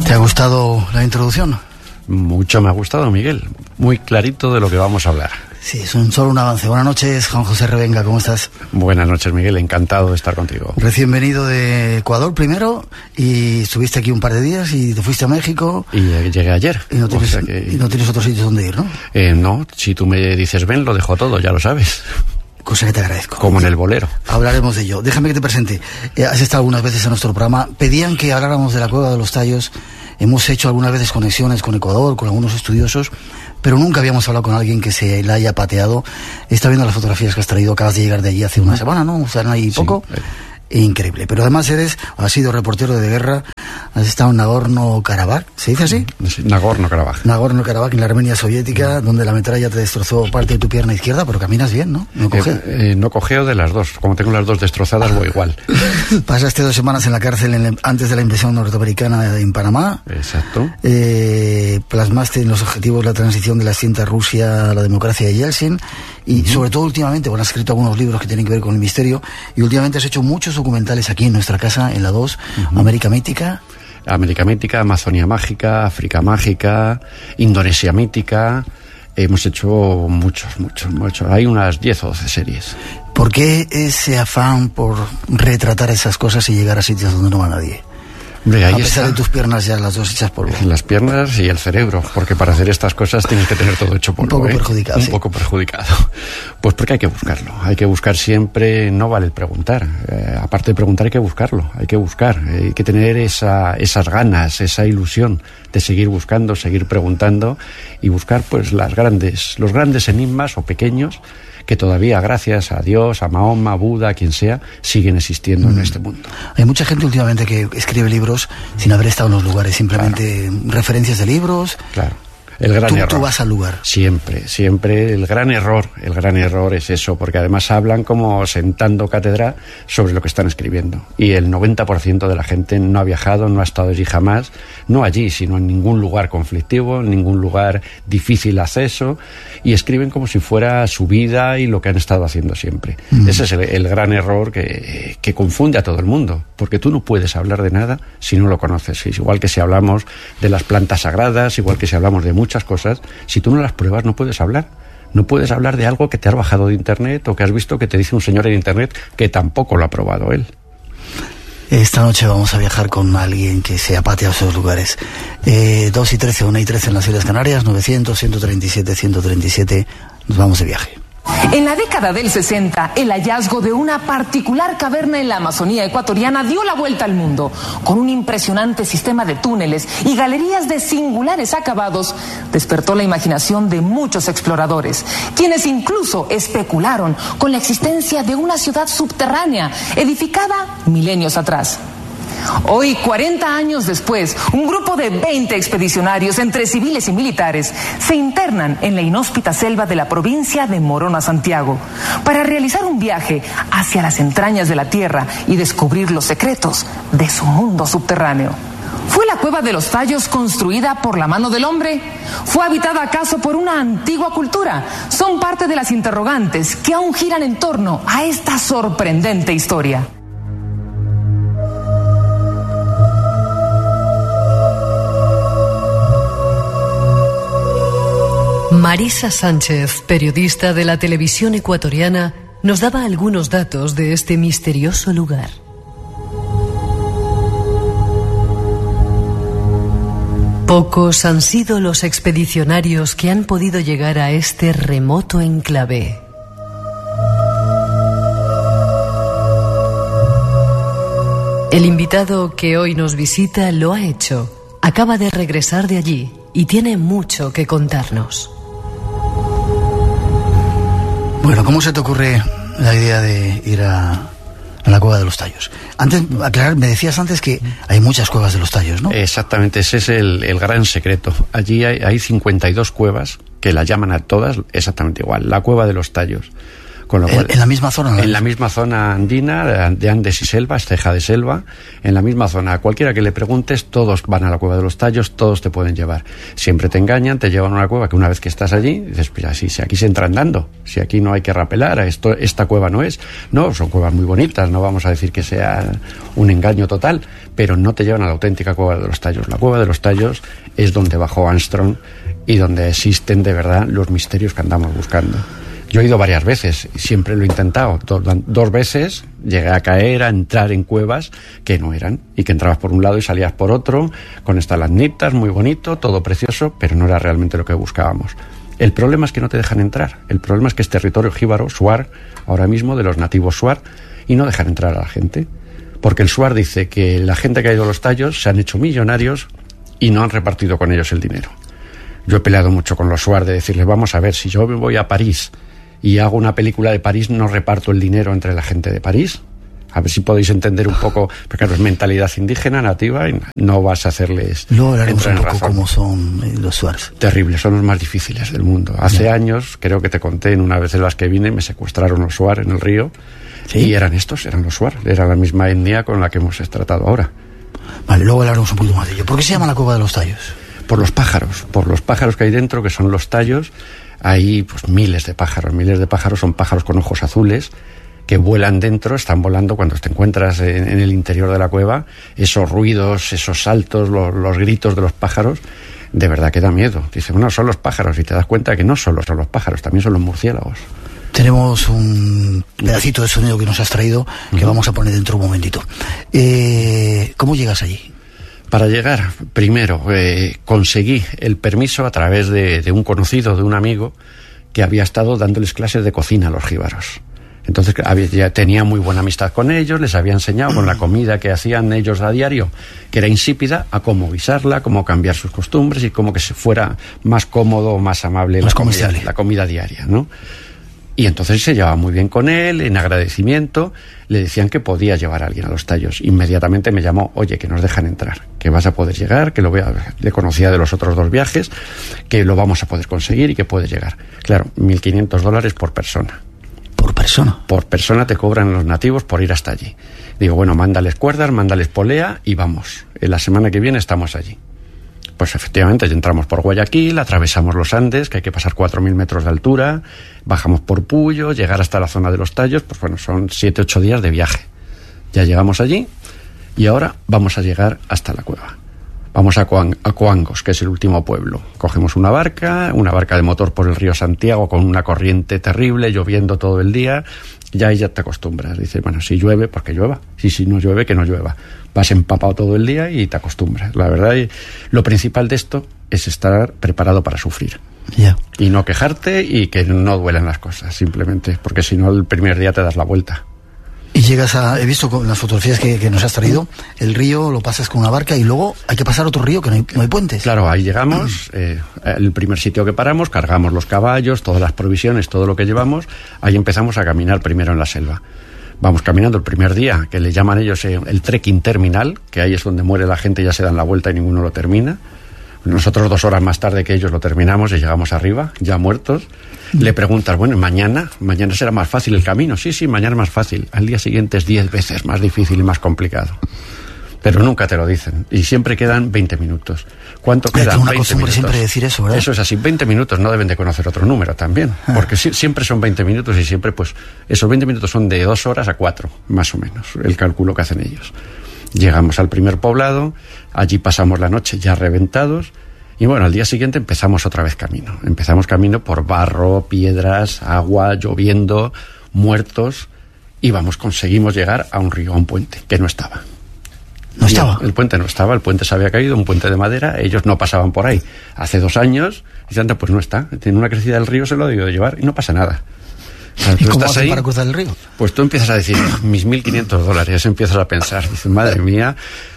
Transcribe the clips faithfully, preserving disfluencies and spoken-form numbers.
¿Te ha gustado la introducción? Mucho me ha gustado, Miguel. Muy clarito de lo que vamos a hablar. Sí, es un, solo un avance. Buenas noches, Juan José Revenga, ¿cómo estás? Buenas noches, Miguel, encantado de estar contigo. Recién venido de Ecuador primero, y estuviste aquí un par de días y te fuiste a México. Y eh, llegué ayer. Y no tienes, o sea que... y no tienes otro sitio donde ir, ¿no? Eh, no, si tú me dices ven, lo dejo todo, ya lo sabes. Cosa que te agradezco. Como en el bolero. Hablaremos de ello. Déjame que te presente. Eh, has estado algunas veces en nuestro programa. Pedían que habláramos de la Cueva de los Tallos. Hemos hecho algunas veces conexiones con Ecuador, con algunos estudiosos, pero nunca habíamos hablado con alguien que se la haya pateado. Está viendo las fotografías que has traído, acabas de llegar de allí hace una semana, ¿no? O sea, ahí poco. Sí. Increíble. Pero además eres, has sido reportero de guerra, has estado en Nagorno-Karabaj, ¿se dice así? Sí, Nagorno-Karabaj. Nagorno-Karabaj, en la Armenia soviética, donde la metralla te destrozó parte de tu pierna izquierda, pero caminas bien, ¿no? No cogeo. Eh, eh, no cogeo de las dos. Como tengo las dos destrozadas, voy igual. Pasaste dos semanas en la cárcel en el, antes de la invasión norteamericana en Panamá. Exacto. Eh, plasmaste en los objetivos la transición de la extinta Rusia a la democracia de Yeltsin. Y uh-huh. sobre todo últimamente, bueno, has escrito algunos libros que tienen que ver con el misterio, y últimamente has hecho muchos documentales aquí en nuestra casa, en la dos, uh-huh. América Mítica. América Mítica, Amazonia Mágica, África Mágica, Indonesia Mítica. Hemos hecho muchos, muchos, muchos. Hay unas diez o doce series. ¿Por qué ese afán por retratar esas cosas y llegar a sitios donde no va nadie? Hombre, ahí a pesar está. de tus piernas ya las dos hechas polvo. Las piernas y el cerebro, porque para hacer estas cosas tienes que tener todo hecho polvo. Un poco ¿eh? perjudicado. Un sí. poco perjudicado. Pues porque hay que buscarlo. Hay que buscar siempre, no vale el preguntar. Eh, aparte de preguntar hay que buscarlo, hay que buscar. Eh, hay que tener esa, esas ganas, esa ilusión de seguir buscando, seguir preguntando y buscar pues las grandes, los grandes enigmas o pequeños que todavía, gracias a Dios, a Mahoma, a Buda, a quien sea, siguen existiendo mm. en este mundo. Hay mucha gente últimamente que escribe libros sin haber estado en los lugares, simplemente claro. referencias de libros. Claro. El gran tú, error. Tú vas al lugar. Siempre, siempre. El gran error, el gran error es eso, porque además hablan como sentando cátedra sobre lo que están escribiendo. Y el noventa por ciento de la gente no ha viajado, no ha estado allí jamás, no allí, sino en ningún lugar conflictivo, en ningún lugar difícil acceso, y escriben como si fuera su vida y lo que han estado haciendo siempre. Mm. Ese es el, el gran error que, que confunde a todo el mundo, porque tú no puedes hablar de nada si no lo conoces. Es igual que si hablamos de las plantas sagradas, igual que si hablamos de muchas cosas, si tú no las pruebas no puedes hablar. No puedes hablar de algo que te has bajado de internet o que has visto que te dice un señor en internet que tampoco lo ha probado él. Esta noche vamos a viajar con alguien que se ha pateado esos lugares. Eh, dos y trece, una y trece en las Islas Canarias, novecientos, ciento treinta y siete, ciento treinta y siete. Nos vamos de viaje. En la década del sesenta, el hallazgo de una particular caverna en la Amazonía ecuatoriana dio la vuelta al mundo. Con un impresionante sistema de túneles y galerías de singulares acabados, despertó la imaginación de muchos exploradores, quienes incluso especularon con la existencia de una ciudad subterránea, edificada milenios atrás. Hoy, cuarenta años después, un grupo de veinte expedicionarios, entre civiles y militares, se internan en la inhóspita selva de la provincia de Morona, Santiago, para realizar un viaje hacia las entrañas de la Tierra y descubrir los secretos de su mundo subterráneo. ¿Fue la Cueva de los Tallos construida por la mano del hombre? ¿Fue habitada acaso por una antigua cultura? Son parte de las interrogantes que aún giran en torno a esta sorprendente historia. Marisa Sánchez, periodista de la televisión ecuatoriana, nos daba algunos datos de este misterioso lugar. Pocos han sido los expedicionarios que han podido llegar a este remoto enclave. El invitado que hoy nos visita lo ha hecho. Acaba de regresar de allí y tiene mucho que contarnos. Bueno, ¿cómo se te ocurre la idea de ir a, a la Cueva de los Tallos? Antes, aclarar, me decías antes que hay muchas cuevas de los Tallos, ¿no? Exactamente, ese es el, el gran secreto. Allí hay, hay cincuenta y dos cuevas que la llaman a todas exactamente igual, la Cueva de los Tallos. Con lo cual, ¿En, en la misma zona? ¿no? En la misma zona andina, de Andes y selva, es ceja de selva, en la misma zona. A cualquiera que le preguntes, todos van a la Cueva de los Tallos, todos te pueden llevar. Siempre te engañan, te llevan a una cueva que una vez que estás allí, dices, pues si, si aquí se entra andando, si aquí no hay que rapelar, esto, esta cueva no es. No, son cuevas muy bonitas, no vamos a decir que sea un engaño total, pero no te llevan a la auténtica Cueva de los Tallos. La Cueva de los Tallos es donde bajó Armstrong y donde existen de verdad los misterios que andamos buscando. Yo he ido varias veces y siempre lo he intentado. Dos, dos veces llegué a caer, a entrar en cuevas que no eran y que entrabas por un lado y salías por otro, con estalagmitas, muy bonito, todo precioso, pero no era realmente lo que buscábamos. El problema es que no te dejan entrar. El problema es que es territorio jíbaro, shuar, ahora mismo de los nativos shuar, y no dejan entrar a la gente. Porque el shuar dice que la gente que ha ido a los Tallos se han hecho millonarios y no han repartido con ellos el dinero. Yo he peleado mucho con los shuar de decirles, vamos a ver, si yo me voy a París y hago una película de París, no reparto el dinero entre la gente de París. A ver si podéis entender un poco, porque claro, es mentalidad indígena, nativa, y no vas a hacerles... Luego hablaremos un poco cómo son los shuars. Terribles, son los más difíciles del mundo. Hace yeah. años, creo que te conté en una vez en las que vine, me secuestraron los shuar en el río, ¿sí? Y eran estos, eran los shuar, era la misma etnia con la que hemos tratado ahora. Vale, luego hablaremos un poquito más de ello. ¿Por qué se llama la Cueva de los Tallos? Por los pájaros, por los pájaros que hay dentro, que son los tallos. Hay pues miles de pájaros, miles de pájaros, son pájaros con ojos azules que vuelan dentro, están volando cuando te encuentras en, en el interior de la cueva. Esos ruidos, esos saltos, los, los gritos de los pájaros, de verdad que da miedo. Dice, bueno, son los pájaros, y te das cuenta que no solo son los pájaros, también son los murciélagos. Tenemos un pedacito de sonido que nos has traído que uh-huh. vamos a poner dentro un momentito. Eh, ¿Cómo llegas allí? Para llegar, primero, eh, conseguí el permiso a través de, de un conocido, de un amigo, que había estado dándoles clases de cocina a los jíbaros. Entonces había, ya tenía muy buena amistad con ellos, les había enseñado con la comida que hacían ellos a diario, que era insípida, a cómo guisarla, cómo cambiar sus costumbres y cómo que se fuera más cómodo, más amable más la, comida, la comida diaria, ¿no? Y entonces se llevaba muy bien con él, en agradecimiento, le decían que podía llevar a alguien a los Tallos. Inmediatamente me llamó, oye, que nos dejan entrar, que vas a poder llegar, que lo voy a... le conocía de los otros dos viajes, que lo vamos a poder conseguir y que puede llegar. Claro, mil quinientos dólares por persona. ¿Por persona? Por persona te cobran los nativos por ir hasta allí. Digo, bueno, mándales cuerdas, mándales polea y vamos. En la semana que viene estamos allí. Pues efectivamente, entramos por Guayaquil, atravesamos los Andes, que hay que pasar cuatro mil metros de altura, bajamos por Puyo, llegar hasta la zona de los Tallos, pues bueno, son siete ocho días de viaje. Ya llegamos allí y ahora vamos a llegar hasta la cueva. Vamos a, Coan, a Coangos, que es el último pueblo. Cogemos una barca, una barca de motor por el río Santiago con una corriente terrible, lloviendo todo el día. Y ahí ya te acostumbras. Dices, bueno, si llueve, pues que llueva. Si, si no llueve, que no llueva. Vas empapado todo el día y te acostumbras. La verdad, y lo principal de esto es estar preparado para sufrir. Yeah. Y no quejarte y que no duelen las cosas, simplemente. Porque si no, el primer día te das la vuelta. Y llegas a... He visto con las fotografías que, que nos has traído, el río lo pasas con una barca y luego hay que pasar otro río que no hay, no hay puentes. Claro, ahí llegamos, eh, el primer sitio que paramos, cargamos los caballos, todas las provisiones, todo lo que llevamos, ahí empezamos a caminar primero en la selva. Vamos caminando el primer día, que le llaman ellos eh, el trekking terminal, que ahí es donde muere la gente, ya se dan la vuelta y ninguno lo termina. Nosotros dos horas más tarde que ellos lo terminamos y llegamos arriba, ya muertos. Le preguntas, bueno, mañana, mañana será más fácil el camino. Sí, sí, mañana es más fácil. Al día siguiente es diez veces más difícil y más complicado. Pero nunca te lo dicen. Y siempre quedan veinte minutos. ¿Cuánto queda? Es una costumbre siempre decir eso, ¿verdad? Eso es así, veinte minutos, no deben de conocer otro número también. Ah. Porque si, siempre son veinte minutos y siempre, pues, esos veinte minutos son de dos horas a cuatro, más o menos, el cálculo que hacen ellos. Llegamos al primer poblado, allí pasamos la noche ya reventados. Y bueno, al día siguiente empezamos otra vez camino. Empezamos camino por barro, piedras, agua, lloviendo, muertos. Y vamos, conseguimos llegar a un río, a un puente, que no estaba. ¿No estaba? El, el puente no estaba, el puente se había caído, un puente de madera, ellos no pasaban por ahí. Hace dos años, y anda, pues no está. Tiene una crecida del río, se lo ha debido de llevar y no pasa nada. O sea, ¿y cómo estás ahí para cruzar el río? Pues tú empiezas a decir, mis mil quinientos dólares, empiezas a pensar, dices, madre mía...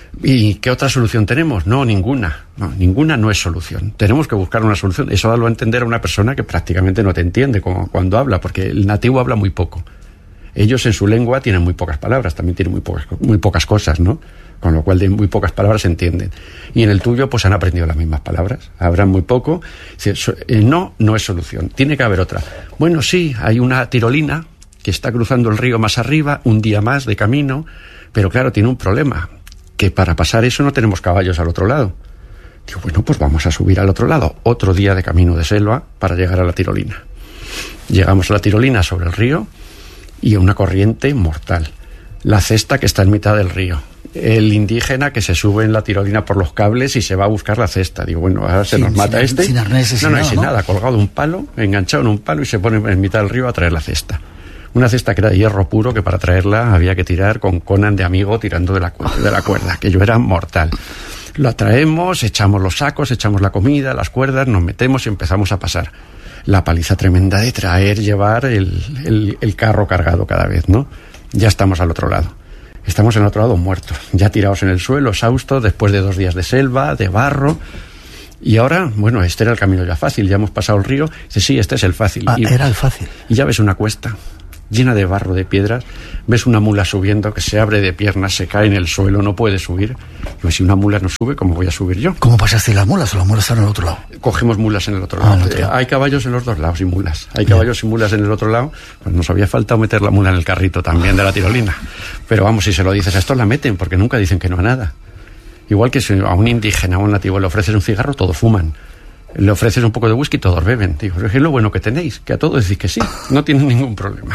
¿Y qué otra solución tenemos? No, ninguna. No, ninguna no es solución. Tenemos que buscar una solución. Eso lo va a entender a una persona que prácticamente no te entiende como cuando habla, porque el nativo habla muy poco. Ellos en su lengua tienen muy pocas palabras, también tienen muy pocas, muy pocas cosas, ¿no? Con lo cual de muy pocas palabras se entienden. Y en el tuyo pues han aprendido las mismas palabras, hablan muy poco. No, no es solución, tiene que haber otra. Bueno, sí, hay una tirolina que está cruzando el río más arriba, un día más de camino, pero claro, tiene un problema, que para pasar eso no tenemos caballos al otro lado. Digo, bueno, pues vamos a subir al otro lado, otro día de camino de selva para llegar a la tirolina. Llegamos a la tirolina sobre el río y una corriente mortal. La cesta que está en mitad del río. El indígena que se sube en la tirolina por los cables y se va a buscar la cesta. Digo, bueno, ahora se sin, nos mata sin, este. Sin arneses, no, no, sin, sin nada, nada, colgado un palo, enganchado en un palo y se pone en mitad del río a traer la cesta. Una cesta que era de hierro puro, que para traerla había que tirar con Conan de amigo tirando de la, de la cuerda, que yo era mortal. La traemos, echamos los sacos, echamos la comida, las cuerdas, nos metemos y empezamos a pasar. La paliza tremenda de traer, llevar el, el, el carro cargado cada vez, ¿no? Ya estamos al otro lado. Estamos en el otro lado muertos, ya tirados en el suelo, exhaustos, después de dos días de selva, de barro. Y ahora, bueno, este era el camino ya fácil, ya hemos pasado el río. Dice, sí, este es el fácil. Ah, y, era el fácil. Y ya ves una cuesta llena de barro, de piedras, ves una mula subiendo que se abre de piernas, se cae en el suelo, no puede subir. Y si una mula no sube, ¿cómo voy a subir yo? ¿Cómo pasaste las mulas o las mulas están en el otro lado? Cogemos mulas en el otro Ah, lado. en el otro lado. Hay caballos en los dos lados y mulas. Hay caballos y mulas en el otro lado. Pues nos había faltado meter la mula en el carrito también de la tirolina. Pero vamos, si se lo dices a estos la meten, porque nunca dicen que no a nada. Igual que si a un indígena, a un nativo le ofreces un cigarro, todos fuman. Le ofreces un poco de whisky, todos beben. Digo, es lo bueno que tenéis, que a todos decís que sí, no tienen ningún problema.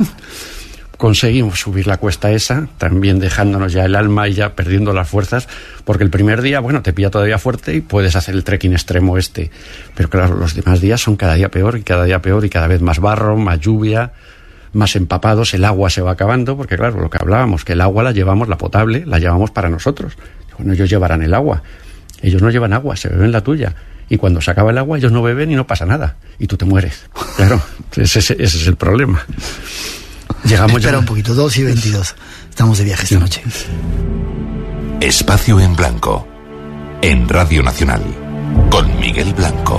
Conseguimos subir la cuesta esa, también dejándonos ya el alma y ya perdiendo las fuerzas, porque el primer día, bueno, te pilla todavía fuerte y puedes hacer el trekking extremo este, pero claro, los demás días son cada día peor y cada día peor y cada vez más barro, más lluvia, más empapados, el agua se va acabando, porque claro, lo que hablábamos, que el agua la llevamos, la potable, la llevamos para nosotros. Bueno, ellos llevarán el agua, ellos no llevan agua, se beben la tuya. Y cuando se acaba el agua, ellos no beben y no pasa nada. Y tú te mueres. Claro, ese, ese, ese es el problema. Llegamos Espera ya... un poquito, dos y veintidós. Estamos de viaje esta noche. Espacio en Blanco, en Radio Nacional, con Miguel Blanco.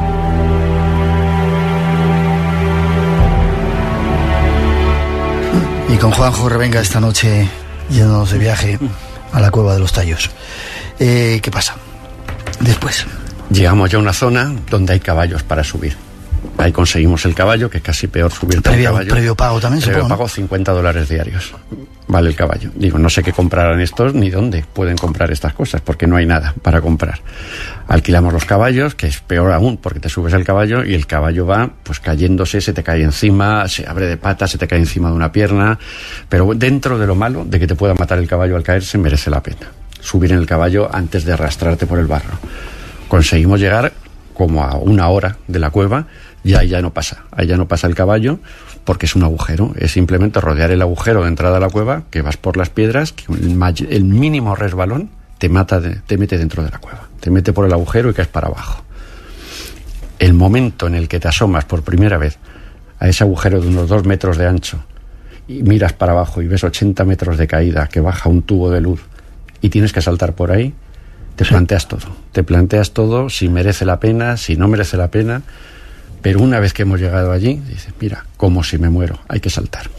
Y con Juanjo Revenga esta noche, yéndonos de viaje a la Cueva de los Tallos. Eh, ¿Qué pasa? Después. Llegamos ya a una zona donde hay caballos para subir. Ahí conseguimos el caballo, que es casi peor subir todo el caballo. Previo pago también, Previo supongo, pago, ¿no? cincuenta dólares diarios. Vale el caballo. Digo, no sé qué comprarán estos ni dónde pueden comprar estas cosas, porque no hay nada para comprar. Alquilamos los caballos, que es peor aún, porque te subes al caballo y el caballo va pues cayéndose, se te cae encima, se abre de patas, se te cae encima de una pierna. Pero dentro de lo malo, de que te pueda matar el caballo al caerse, merece la pena subir en el caballo antes de arrastrarte por el barro. Conseguimos llegar como a una hora de la cueva y ahí ya no pasa, ahí ya no pasa el caballo porque es un agujero, es simplemente rodear el agujero de entrada a la cueva, que vas por las piedras, que el, may- el mínimo resbalón te mata, de, te mete dentro de la cueva, te mete por el agujero y caes para abajo. El momento en el que te asomas por primera vez a ese agujero de unos dos metros de ancho y miras para abajo y ves ochenta metros de caída que baja un tubo de luz y tienes que saltar por ahí, te planteas todo, te planteas todo, si merece la pena, si no merece la pena, pero una vez que hemos llegado allí, dices, mira, como si me muero, hay que saltar.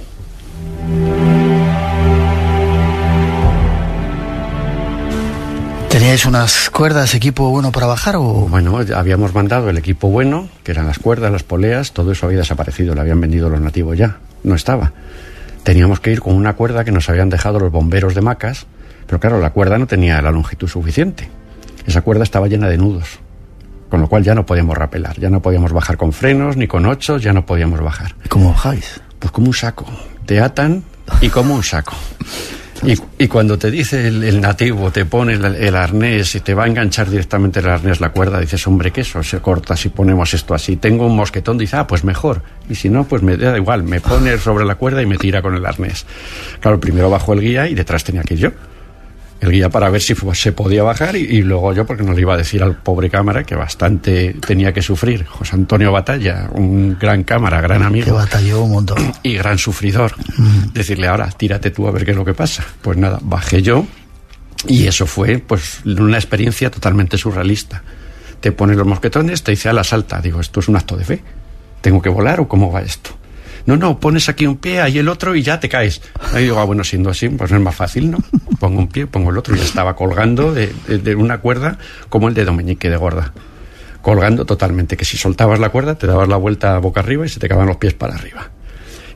¿Teníais unas cuerdas, equipo bueno para bajar o...? Bueno, habíamos mandado el equipo bueno, que eran las cuerdas, las poleas, todo eso había desaparecido, lo habían vendido los nativos ya, no estaba. Teníamos que ir con una cuerda que nos habían dejado los bomberos de Macas, pero claro, la cuerda no tenía la longitud suficiente. Esa cuerda estaba llena de nudos, con lo cual ya no podíamos rapelar, ya no podíamos bajar con frenos, ni con ochos, ya no podíamos bajar. ¿Cómo bajáis? Pues como un saco, te atan y como un saco. Y, y cuando te dice el, el nativo, te pone el, el arnés y te va a enganchar directamente el arnés la cuerda, dices, hombre, que eso se corta si ponemos esto así. Tengo un mosquetón, dice, ah, pues mejor. Y si no, pues me da igual, me pone sobre la cuerda y me tira con el arnés. Claro, primero bajó el guía y detrás tenía que ir yo. El guía para ver si se podía bajar y, y luego yo, porque no le iba a decir al pobre cámara que bastante tenía que sufrir. José Antonio Batalla, un gran cámara, gran amigo. Que batalló un montón. Y gran sufridor. Mm. Decirle, ahora, tírate tú a ver qué es lo que pasa. Pues nada, bajé yo y eso fue pues una experiencia totalmente surrealista. Te pones los mosquetones, te dice, ala, salta. Digo, ¿esto es un acto de fe? ¿Tengo que volar o cómo va esto? No, no, pones aquí un pie, ahí el otro y ya te caes. Ahí digo, ah, bueno, siendo así, pues no es más fácil, ¿no? Pongo un pie, pongo el otro y estaba colgando de, de, de una cuerda como el dedo meñique de gorda. Colgando totalmente, que si soltabas la cuerda te dabas la vuelta boca arriba y se te quedaban los pies para arriba.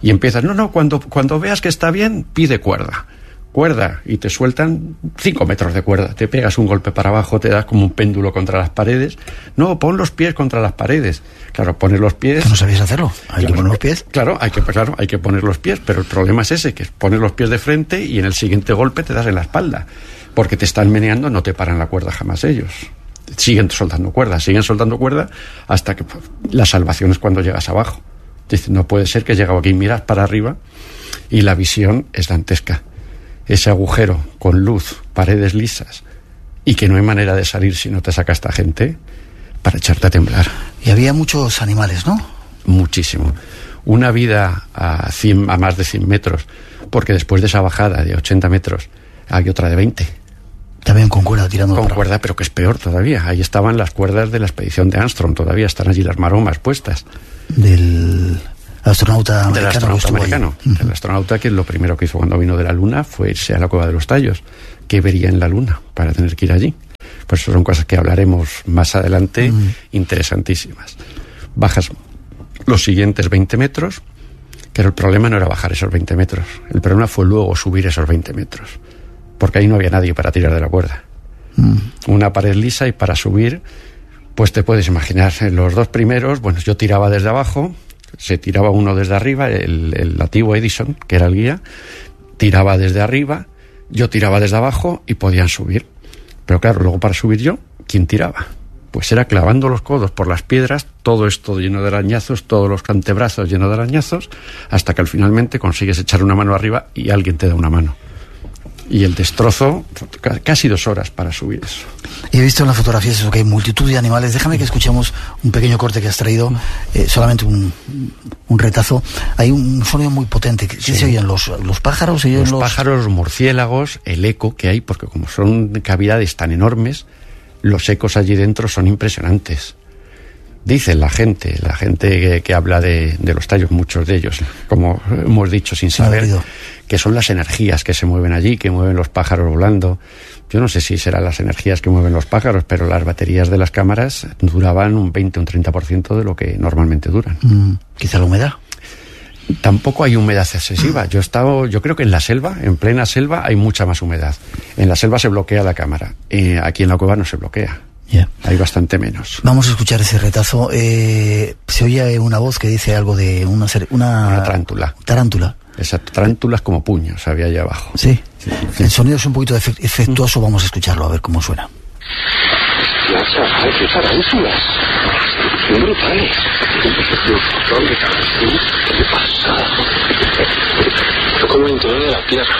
Y empiezas, no, no, cuando, cuando veas que está bien, pide cuerda. Cuerda, y te sueltan cinco metros de cuerda. Te pegas un golpe para abajo, te das como un péndulo contra las paredes. No, pon los pies contra las paredes. Claro, pones los pies... ¿Que no sabías hacerlo? ¿Hay claro, que poner los pies? Claro hay, que, claro, hay que poner los pies, pero el problema es ese, que pones los pies de frente y en el siguiente golpe te das en la espalda. Porque te están meneando, no te paran la cuerda jamás ellos. Siguen soltando cuerda, siguen soltando cuerda hasta que pues, la salvación es cuando llegas abajo. Dices, no puede ser que llegas aquí, miras para arriba y la visión es dantesca. Ese agujero con luz, paredes lisas y que no hay manera de salir si no te saca esta gente para echarte a temblar. Y había muchos animales, ¿no? Muchísimo. Una vida a, cien, a más de cien metros, porque después de esa bajada de ochenta metros hay otra de veinte. También con cuerda tirando. Con cuerda, pero que es peor todavía. Ahí estaban las cuerdas de la expedición de Armstrong, todavía están allí las maromas puestas. Del astronauta americano. Del astronauta que americano. Uh-huh. El astronauta que lo primero que hizo cuando vino de la Luna fue irse a la Cueva de los Tallos. ¿Qué vería en la Luna para tener que ir allí? Pues eso son cosas que hablaremos más adelante, uh-huh. interesantísimas. Bajas los siguientes veinte metros, pero el problema no era bajar esos veinte metros. El problema fue luego subir esos veinte metros. Porque ahí no había nadie para tirar de la cuerda. Mm. Una pared lisa y para subir, pues te puedes imaginar, en los dos primeros, bueno, yo tiraba desde abajo, se tiraba uno desde arriba, el, el nativo Edison, que era el guía, tiraba desde arriba, yo tiraba desde abajo y podían subir. Pero claro, luego para subir yo, ¿quién tiraba? Pues era clavando los codos por las piedras, todo esto lleno de arañazos, todos los antebrazos llenos de arañazos, hasta que al finalmente consigues echar una mano arriba y alguien te da una mano. Y el destrozo, casi dos horas para subir eso. Y he visto en las fotografías eso, que hay multitud de animales. Déjame que escuchemos un pequeño corte que has traído, eh, solamente un, un retazo. Hay un sonido muy potente. ¿Qué sí. se oyen? ¿Los, los pájaros? ¿Se oyen los, los pájaros, los murciélagos, el eco que hay, porque como son cavidades tan enormes, los ecos allí dentro son impresionantes. Dicen la gente, la gente que, que habla de, de los tallos, muchos de ellos, como hemos dicho sin saber, que son las energías que se mueven allí, que mueven los pájaros volando. Yo no sé si serán las energías que mueven los pájaros, pero las baterías de las cámaras duraban un veinte o un treinta por ciento de lo que normalmente duran. Mm, quizá la humedad. Tampoco hay humedad excesiva. Yo he estado, yo creo que en la selva, en plena selva, hay mucha más humedad. En la selva se bloquea la cámara. Eh, aquí en la cueva no se bloquea. Yeah. Hay bastante menos. Vamos a escuchar ese retazo. Eh, se oye una voz que dice algo de una... Una, una tarántula. Tarántula. Exacto, tarántulas como puños había allá abajo. Sí. Sí, sí. El sonido es un poquito efectuoso, mm. vamos a escucharlo, a ver cómo suena. Las tarántulas son brutales. ¿Qué pasa? Como el interior de la tierra.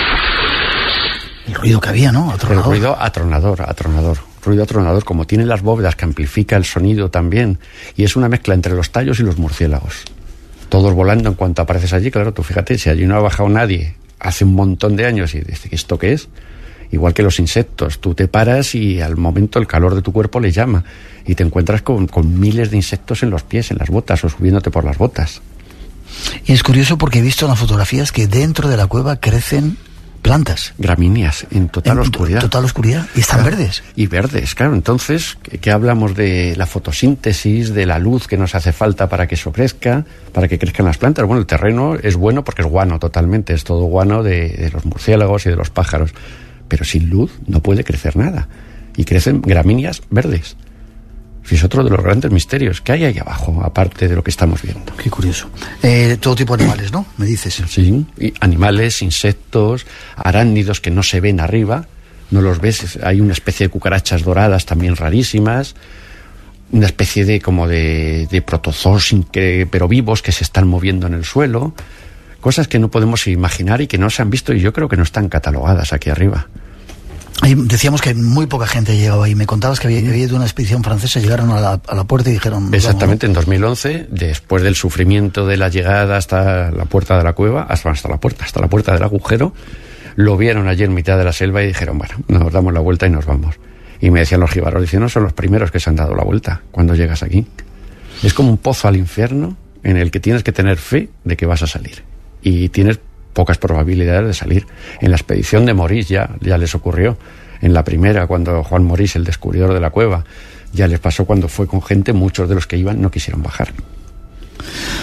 El ruido que había, ¿no? Atronador. El ruido atronador, atronador. Ruido atronador, como tiene las bóvedas que amplifica el sonido también. Y es una mezcla entre los tallos y los murciélagos. Todos volando en cuanto apareces allí. Claro, tú fíjate, si allí no ha bajado nadie hace un montón de años y dices, ¿esto qué es? Igual que los insectos. Tú te paras y al momento el calor de tu cuerpo le llama. Y te encuentras con, con miles de insectos en los pies, en las botas o subiéndote por las botas. Y es curioso porque he visto en las fotografías que dentro de la cueva crecen plantas. Gramíneas, en total en oscuridad. Total oscuridad. Y están claro, verdes. Y verdes, claro. Entonces, ¿qué, qué hablamos de la fotosíntesis, de la luz que nos hace falta para que eso crezca, para que crezcan las plantas? Bueno, el terreno es bueno porque es guano totalmente. Es todo guano de, de los murciélagos y de los pájaros. Pero sin luz no puede crecer nada. Y crecen gramíneas verdes. Es otro de los grandes misterios que hay ahí abajo, aparte de lo que estamos viendo. Qué curioso. Eh, todo tipo de animales, ¿no? Me dices. Sí, y animales, insectos, arácnidos que no se ven arriba, no los ves. Hay una especie de cucarachas doradas también rarísimas, una especie de como de, de protozoos, pero vivos, que se están moviendo en el suelo. Cosas que no podemos imaginar y que no se han visto y yo creo que no están catalogadas aquí arriba. Ahí decíamos que muy poca gente llegaba ahí. Me contabas que había, había ido una expedición francesa, llegaron a la, a la puerta y dijeron... Exactamente, vamos, ¿no? En dos mil once, después del sufrimiento de la llegada hasta la puerta de la cueva, hasta, hasta la puerta, hasta la puerta del agujero, lo vieron allí en mitad de la selva y dijeron, bueno, nos damos la vuelta y nos vamos. Y me decían los jíbaros, dicen, no son los primeros que se han dado la vuelta cuando llegas aquí. Es como un pozo al infierno en el que tienes que tener fe de que vas a salir. Y tienes pocas probabilidades de salir. En la expedición de Maurice ya, ya les ocurrió. En la primera, cuando Juan Maurice, el descubridor de la cueva, ya les pasó cuando fue con gente, muchos de los que iban no quisieron bajar.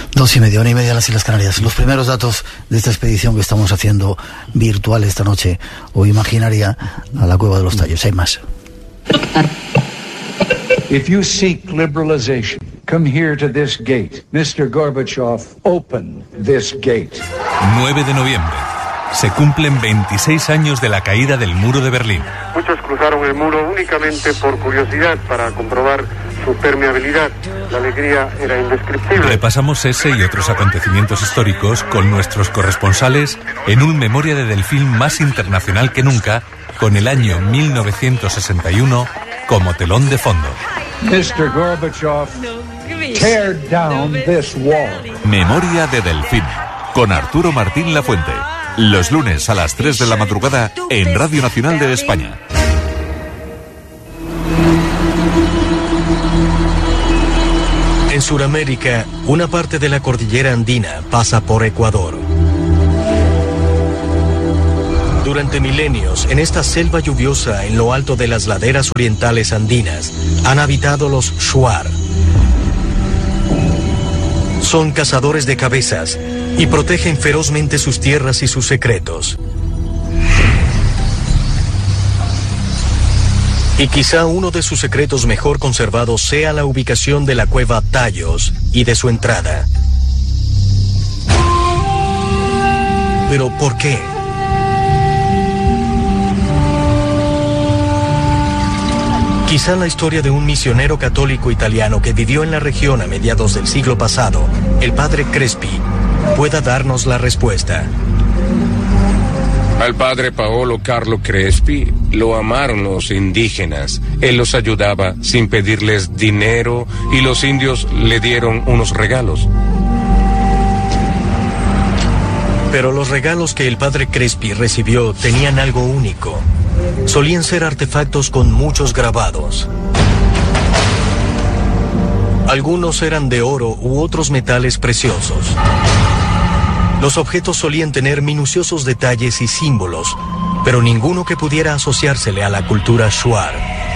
Dos y media, una y media en las Islas Canarias. Los primeros datos de esta expedición que estamos haciendo virtual esta noche, o imaginaria, a la Cueva de los Tallos. Hay más. If you seek liberalization, come here to this gate. mister Gorbachev, open this gate. nueve de noviembre. Se cumplen veintiséis años de la caída del muro de Berlín. Muchos cruzaron el muro únicamente por curiosidad, para comprobar su permeabilidad. La alegría era indescriptible. Repasamos ese y otros acontecimientos históricos con nuestros corresponsales en un Memoria de Delfín más internacional que nunca, con el año mil novecientos sesenta y uno como telón de fondo. mister Gorbachev, tear down this wall. Memoria de Delfín, con Arturo Martín Lafuente. Los lunes a las tres de la madrugada en Radio Nacional de España. En Sudamérica, una parte de la cordillera andina pasa por Ecuador. Durante milenios, en esta selva lluviosa en lo alto de las laderas orientales andinas, han habitado los shuar. Son cazadores de cabezas y protegen ferozmente sus tierras y sus secretos. Y quizá uno de sus secretos mejor conservados sea la ubicación de la cueva Tallos y de su entrada. ¿Pero por qué? Quizá la historia de un misionero católico italiano que vivió en la región a mediados del siglo pasado, el padre Crespi, pueda darnos la respuesta. Al padre Paolo Carlo Crespi lo amaron los indígenas. Él los ayudaba sin pedirles dinero y los indios le dieron unos regalos. Pero los regalos que el padre Crespi recibió tenían algo único. Solían ser artefactos con muchos grabados. Algunos eran de oro u otros metales preciosos. Los objetos solían tener minuciosos detalles y símbolos, pero ninguno que pudiera asociársele a la cultura shuar.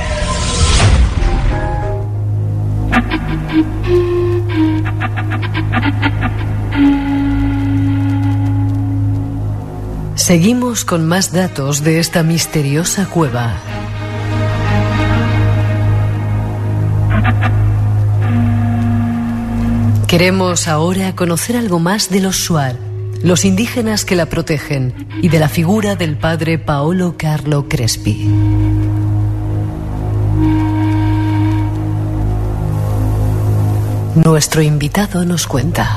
Seguimos con más datos de esta misteriosa cueva. Queremos ahora conocer algo más de los shuar, los indígenas que la protegen, y de la figura del padre Paolo Carlo Crespi. Nuestro invitado nos cuenta.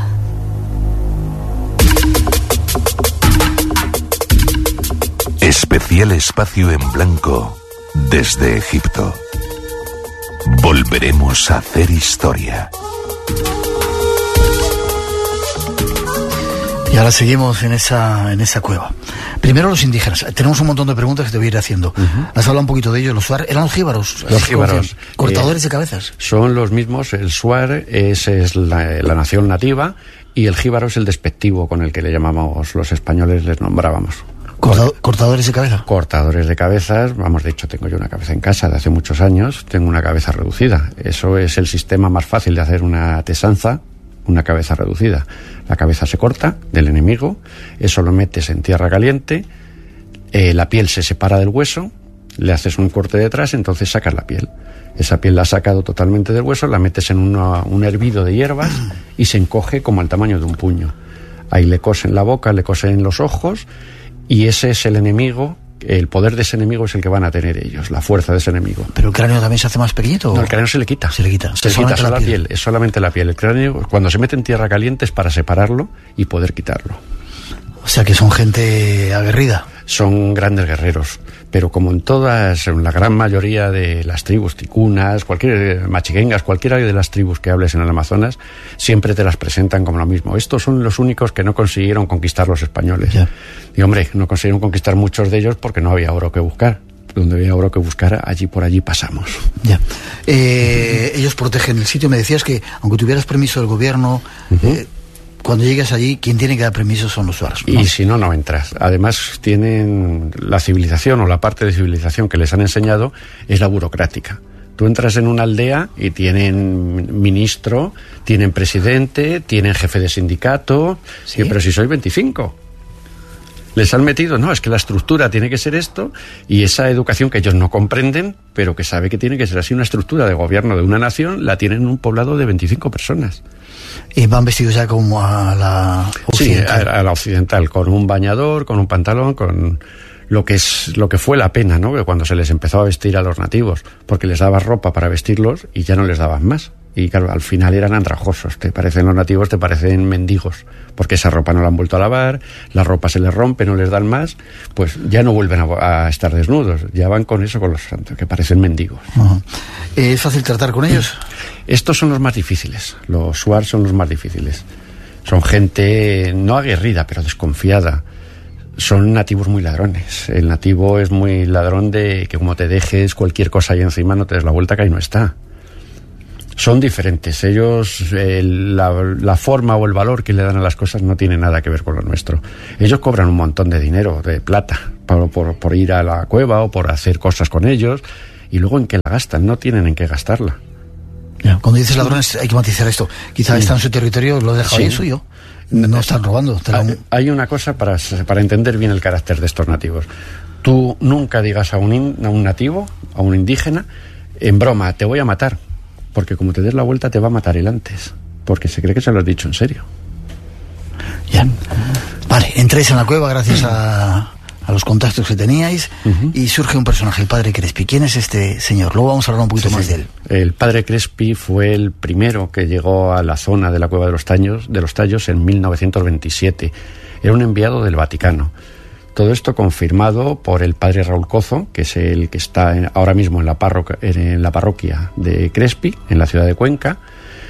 Especial espacio en blanco desde Egipto. Volveremos a hacer historia. Y ahora seguimos en esa, en esa cueva. Primero los indígenas. Tenemos un montón de preguntas que te voy a ir haciendo. Uh-huh. Has hablado un poquito de ellos. Los shuar eran los jíbaros. Los jíbaros. Cortadores eh, de cabezas. Son los mismos. El shuar es, es la, la nación nativa y el jíbaro es el despectivo con el que le llamamos los españoles, les nombrábamos. Corta, ¿Cortadores de cabeza? Cortadores de cabezas. Vamos, de hecho, tengo yo una cabeza en casa de hace muchos años. Tengo una cabeza reducida. Eso es el sistema más fácil de hacer una tesanza. Una cabeza reducida. La cabeza se corta del enemigo, eso lo metes en tierra caliente, eh, la piel se separa del hueso, le haces un corte detrás, entonces sacas la piel. Esa piel la has sacado totalmente del hueso, la metes en una, un hervido de hierbas y se encoge como el tamaño de un puño. Ahí le cosen la boca, le cosen los ojos y ese es el enemigo. El poder de ese enemigo es el que van a tener ellos, la fuerza de ese enemigo. ¿Pero el cráneo también se hace más pequeñito? No, el cráneo se le quita. Se le quita. Se le quita solo la piel. piel. Es solamente la piel. El cráneo, cuando se mete en tierra caliente, es para separarlo y poder quitarlo. O sea que son gente aguerrida. Son grandes guerreros. Pero como en todas, en la gran mayoría de las tribus ticunas, cualquier machiguengas, cualquiera de las tribus que hables en el Amazonas, siempre te las presentan como lo mismo. Estos son los únicos que no consiguieron conquistar los españoles. Yeah. Y hombre, no consiguieron conquistar muchos de ellos porque no había oro que buscar. Donde había oro que buscar, allí por allí pasamos. Ya. Eh, ellos protegen el sitio. Me decías que aunque tuvieras permiso del gobierno, uh-huh. eh, cuando llegas allí, quien tiene que dar permiso son los shuar, ¿no? Y si no, no entras. Además, tienen la civilización o la parte de civilización que les han enseñado es la burocrática. Tú entras en una aldea y tienen ministro, tienen presidente, tienen jefe de sindicato, ¿sí? Pero si sois veinticinco. Les han metido, no, es que la estructura tiene que ser esto, y esa educación que ellos no comprenden, pero que sabe que tiene que ser así, una estructura de gobierno de una nación, la tienen en un poblado de veinticinco personas. Y van vestidos ya como a la occidental. Sí, a, a la occidental, con un bañador, con un pantalón, con lo que es lo que fue la pena, ¿no? Que cuando se les empezó a vestir a los nativos, porque les dabas ropa para vestirlos y ya no les daban más. Y claro, al final eran andrajosos, te parecen los nativos, te parecen mendigos, porque esa ropa no la han vuelto a lavar, la ropa se les rompe, no les dan más, pues ya no vuelven a, a estar desnudos, ya van con eso, con los santos, que parecen mendigos. Uh-huh. ¿Es fácil tratar con ellos? Estos son los más difíciles, los Shuar son los más difíciles. Son gente no aguerrida, pero desconfiada. Son nativos muy ladrones. El nativo es muy ladrón de que como te dejes cualquier cosa ahí encima, no te des la vuelta que ahí no está. Son diferentes. Ellos, eh, la, la forma o el valor que le dan a las cosas no tiene nada que ver con lo nuestro. Ellos cobran un montón de dinero, de plata, por, por, por ir a la cueva o por hacer cosas con ellos, y luego en qué la gastan, no tienen en qué gastarla. Ya, cuando dices ladrones hay que matizar esto. Quizá sí. Está en su territorio, lo deja sí. ahí suyo. No están robando. Hay, hay una cosa para, para entender bien el carácter de estos nativos. Tú nunca digas a un, in, a un nativo, a un indígena, en broma, te voy a matar. Porque como te des la vuelta te va a matar él antes. Porque se cree que se lo has dicho en serio. Ya. Vale, entréis en la cueva gracias a, a los contactos que teníais. Uh-huh. Y surge un personaje, el padre Crespi. ¿Quién es este señor? Luego vamos a hablar un poquito sí, más sí. de él. El padre Crespi fue el primero que llegó a la zona de la cueva de los Tallos, de los Tallos en mil novecientos veintisiete. Era un enviado del Vaticano. Todo esto confirmado por el padre Raúl Cozo, que es el que está en, ahora mismo en la, parroquia, en la parroquia de Crespi, en la ciudad de Cuenca.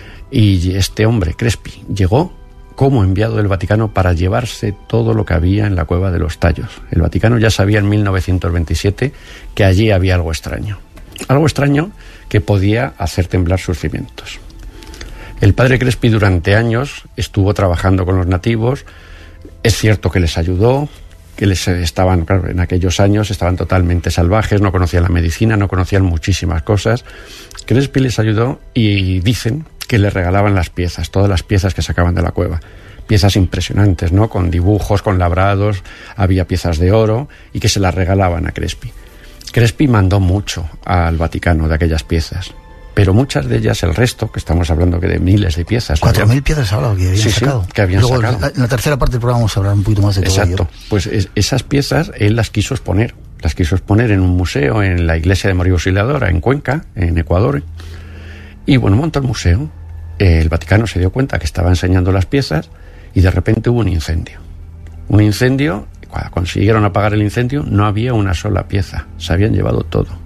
Y este hombre, Crespi, llegó como enviado del Vaticano para llevarse todo lo que había en la cueva de los Tallos. El Vaticano ya sabía en mil novecientos veintisiete que allí había algo extraño. Algo extraño que podía hacer temblar sus cimientos. El padre Crespi durante años estuvo trabajando con los nativos. Es cierto que les ayudó, que les estaban, claro, en aquellos años estaban totalmente salvajes, no conocían la medicina, no conocían muchísimas cosas. Crespi les ayudó y dicen que le regalaban las piezas, todas las piezas que sacaban de la cueva. Piezas impresionantes, ¿no? Con dibujos, con labrados, había piezas de oro y que se las regalaban a Crespi. Crespi mandó mucho al Vaticano de aquellas piezas, pero muchas de ellas, el resto, que estamos hablando que de miles de piezas. Cuatro mil piezas hablado que habían sí, sacado. Sí, que habían Luego, sacado. En la tercera parte del programa vamos a hablar un poquito más de todo ello. Exacto. Pues es, esas piezas él las quiso exponer. Las quiso exponer en un museo en la iglesia de María Auxiliadora, en Cuenca, en Ecuador. Y bueno, montó el museo. El Vaticano se dio cuenta que estaba enseñando las piezas y de repente hubo un incendio. Un incendio, cuando consiguieron apagar el incendio, no había una sola pieza. Se habían llevado todo.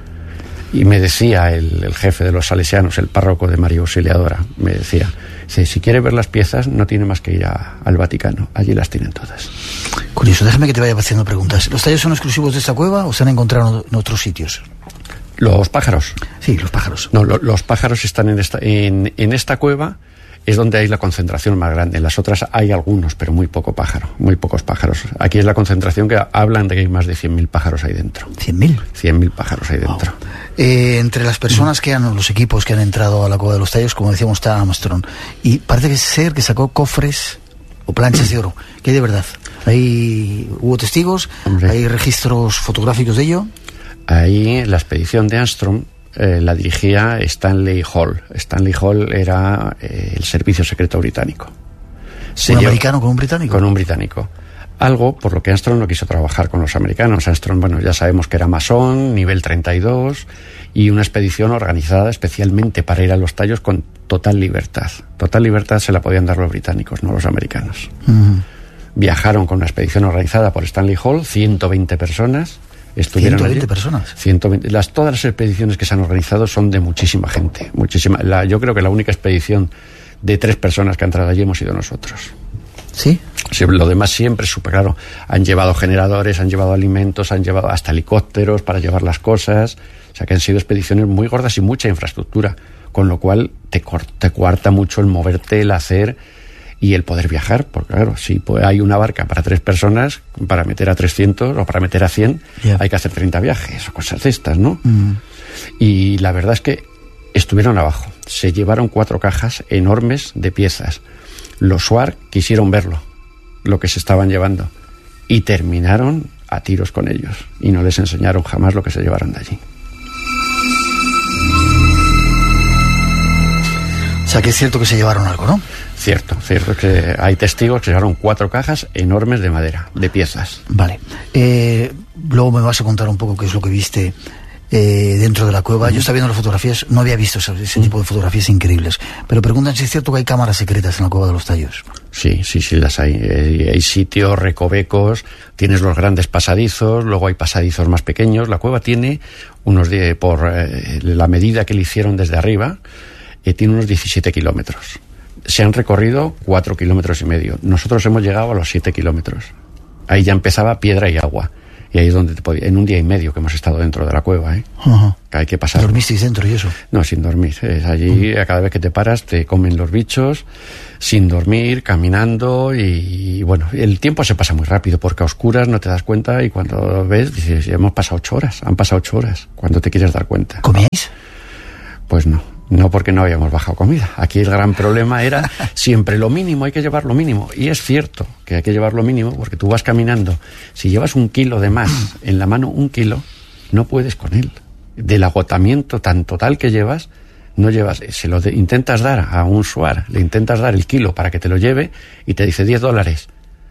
Y me decía el, el jefe de los salesianos, el párroco de María Auxiliadora, me decía, si quiere ver las piezas no tiene más que ir a, al Vaticano, allí las tienen todas. Curioso, déjame que te vaya haciendo preguntas. ¿Los tallos son exclusivos de esta cueva o se han encontrado en otros sitios? ¿Los pájaros? Sí, los pájaros. No, lo, los pájaros están en esta, en, en esta cueva. Es donde hay la concentración más grande. En las otras hay algunos, pero muy poco pájaro, muy pocos pájaros. Aquí es la concentración que hablan de que hay más de cien mil pájaros ahí dentro. ¿cien mil? cien mil pájaros ahí dentro. Wow. Eh, entre las personas que han, los equipos que han entrado a la cueva de los Tallos, como decíamos, está Armstrong. Y parece que ser que sacó cofres o planchas de oro. ¿Qué hay de verdad? ¿Hay, hubo testigos? Hombre. ¿Hay registros fotográficos de ello? Ahí la expedición de Armstrong Eh, la dirigía Stanley Hall. Stanley Hall era eh, el servicio secreto británico. ¿Un americano con un británico? Con un británico. Algo por lo que Armstrong no quiso trabajar con los americanos. Armstrong, bueno, ya sabemos que era masón, nivel treinta y dos, y una expedición organizada especialmente para ir a los Tallos con total libertad. Total libertad se la podían dar los británicos, no los americanos. Uh-huh. Viajaron con una expedición organizada por Stanley Hall, ciento veinte personas. Estuvieron ciento veinte allí. Personas. ciento veinte. Las, todas las expediciones que se han organizado son de muchísima gente. Muchísima. La, yo creo que la única expedición de tres personas que han entrado allí hemos sido nosotros. ¿Sí? Sí, lo demás siempre súper claro. Han llevado generadores, han llevado alimentos, han llevado hasta helicópteros para llevar las cosas. O sea que han sido expediciones muy gordas y mucha infraestructura. Con lo cual te, te cuarta mucho el moverte, el hacer y el poder viajar, porque claro, si hay una barca para tres personas, para meter a trescientos o para meter a cien, yeah. hay que hacer treinta viajes o cosas de estas, ¿no? Mm. Y la verdad es que estuvieron abajo. Se llevaron cuatro cajas enormes de piezas. Los SWAT quisieron verlo, lo que se estaban llevando, y terminaron a tiros con ellos. Y no les enseñaron jamás lo que se llevaron de allí. O sea que es cierto que se llevaron algo, ¿no? Cierto, cierto que hay testigos que llevaron cuatro cajas enormes de madera, de piezas. Vale. Eh, luego me vas a contar un poco qué es lo que viste eh, dentro de la cueva. Mm. Yo estaba viendo las fotografías, no había visto ese, ese mm. tipo de fotografías increíbles. Pero preguntan si es cierto que hay cámaras secretas en la cueva de los Tallos. Sí, sí, sí las hay. Eh, hay sitios, recovecos, tienes los grandes pasadizos, luego hay pasadizos más pequeños. La cueva tiene unos, de, por eh, la medida que le hicieron desde arriba, eh, tiene unos diecisiete kilómetros. Se han recorrido cuatro kilómetros y medio. Nosotros hemos llegado a los siete kilómetros. Ahí ya empezaba piedra y agua. Y ahí es donde te podía, en un día y medio que hemos estado dentro de la cueva, ¿eh? Uh-huh. Que hay que pasar. ¿Dormisteis dentro y eso? No, sin dormir. Es allí, uh-huh. Cada vez que te paras, te comen los bichos, sin dormir, caminando, y, y bueno, el tiempo se pasa muy rápido, porque a oscuras no te das cuenta, y cuando ves, dices, hemos pasado ocho horas, han pasado ocho horas, cuando te quieres dar cuenta. ¿Comíais? Pues no. No, porque no habíamos bajado comida. Aquí el gran problema era siempre lo mínimo, hay que llevar lo mínimo. Y es cierto que hay que llevar lo mínimo, porque tú vas caminando. Si llevas un kilo de más en la mano, un kilo, no puedes con él. Del agotamiento tan total que llevas, no llevas. Se lo de, intentas dar a un SWAT, le intentas dar el kilo para que te lo lleve y te dice diez dólares.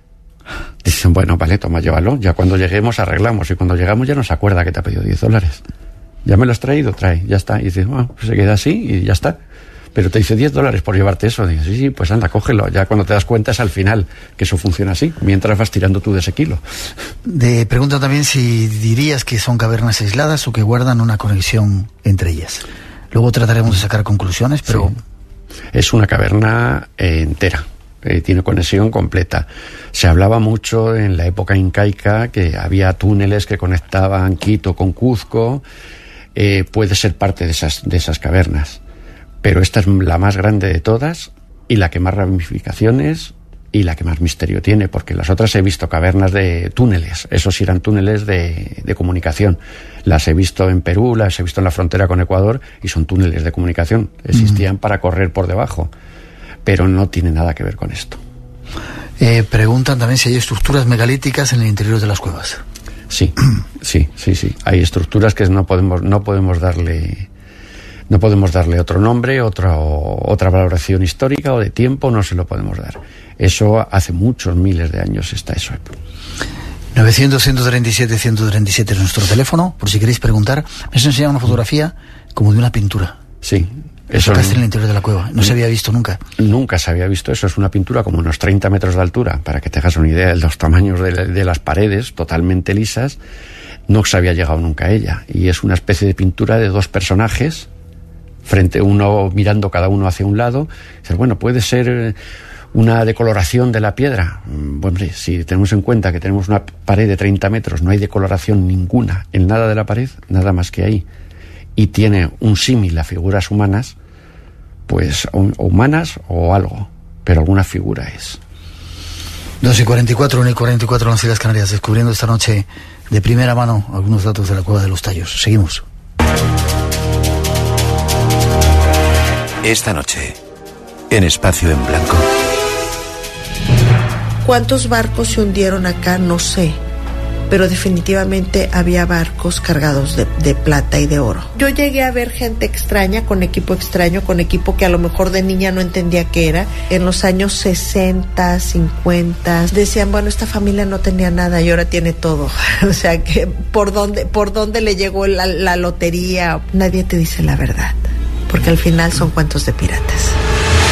Dicen, bueno, vale, toma, llévalo. Ya cuando lleguemos arreglamos. Y cuando llegamos ya no se acuerda que te ha pedido diez dólares. ¿Ya me lo has traído? Trae, ya está. Y dices, bueno, pues se queda así y ya está. Pero te dice diez dólares por llevarte eso. Dices, sí, sí, pues anda, cógelo. Ya cuando te das cuenta es al final que eso funciona así, mientras vas tirando tú de ese kilo. De pregunta también si dirías que son cavernas aisladas o que guardan una conexión entre ellas. Luego trataremos de sacar conclusiones, pero... Sí. Es una caverna eh, entera. Eh, tiene conexión completa. Se hablaba mucho en la época incaica que había túneles que conectaban Quito con Cuzco. Eh, puede ser parte de esas, de esas cavernas, pero esta es la más grande de todas y la que más ramificaciones y la que más misterio tiene, porque las otras he visto cavernas de túneles, esos eran túneles de, de comunicación. Las he visto en Perú, las he visto en la frontera con Ecuador y son túneles de comunicación, existían mm. para correr por debajo, pero no tiene nada que ver con esto. Eh, preguntan también si hay estructuras megalíticas en el interior de las cuevas. Sí, sí, sí, sí. Hay estructuras que no podemos, no podemos darle, no podemos darle otro nombre, otra, otra valoración histórica o de tiempo, no se lo podemos dar. Eso hace muchos miles de años está eso. novecientos, ciento treinta y siete, ciento treinta y siete es nuestro teléfono, por si queréis preguntar. Me has enseñado una fotografía como de una pintura. Sí. Eso está en el interior de la cueva. No se había visto nunca. Nunca se había visto eso. Es una pintura como unos treinta metros de altura, para que te hagas una idea de los tamaños de, de las paredes, totalmente lisas. No se había llegado nunca a ella. Y es una especie de pintura de dos personajes, frente uno mirando cada uno hacia un lado. Dices, bueno, puede ser una decoloración de la piedra. Bueno, si tenemos en cuenta que tenemos una pared de treinta metros, no hay decoloración ninguna en nada de la pared, nada más que ahí. Y tiene un símil a figuras humanas, pues o, o humanas o algo, pero alguna figura es. dos y cuarenta y cuatro, una y cuarenta y cuatro en las Islas Canarias, descubriendo esta noche de primera mano algunos datos de la cueva de los Tallos. Seguimos. Esta noche, en Espacio en Blanco. ¿Cuántos barcos se hundieron acá? No sé. Pero definitivamente había barcos cargados de, de plata y de oro. Yo llegué a ver gente extraña, con equipo extraño, con equipo que a lo mejor de niña no entendía qué era. En los años sesenta, cincuenta, decían, bueno, esta familia no tenía nada y ahora tiene todo. O sea, que ¿por dónde, por dónde le llegó la, la lotería? Nadie te dice la verdad, porque al final son cuentos de piratas.